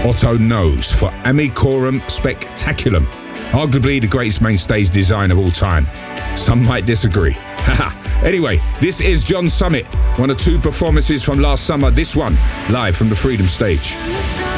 Otto Knows for Amicorum Spectaculum, arguably the greatest main stage design of all time. Some might disagree. Anyway, this is John Summit, one of two performances from last summer, this one live from the Freedom Stage.